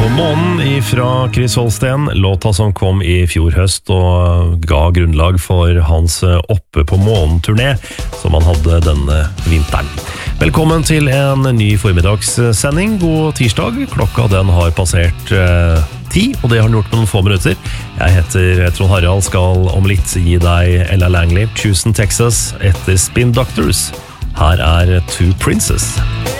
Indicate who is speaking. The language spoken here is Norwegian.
Speaker 1: På månen ifra Chris Holsten, låta som kom i fjor høst og ga grunnlag for hans oppe på månen-turné som han hadde denne vinteren. Velkommen til en ny formiddagssending. God tirsdag. Klokka den har passert 10, og det har den gjort på noen få minutter. Jeg heter Trond Harald, skal om litt gi deg Ella Langley, Houston, Texas, etter Spin Doctors. Her er Two Princes.